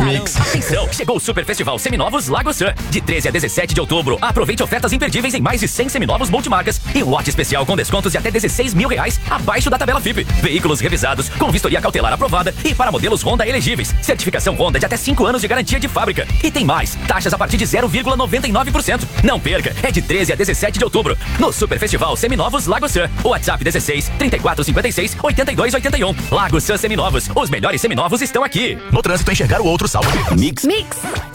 Mix. Atenção, chegou o Super Festival Seminovos Lago Sun. De 13 a 17 de outubro, aproveite ofertas imperdíveis em mais de 100 seminovos multimarcas e um lote especial com descontos de até R$16 mil abaixo da tabela FIPE. Veículos revisados, com vistoria cautelar aprovada e para modelos Honda elegíveis. Certificação Honda de até 5 anos de garantia de fábrica. E tem mais, taxas a partir de 0,99%. Não perca, é de 13 a 17 de outubro, no Super Festival Seminovos Lago Sun. WhatsApp 16 34 56 82 81. Lago Sun Seminovos, os melhores seminovos estão aqui. No trânsito, enxergar o outro salva. Mix.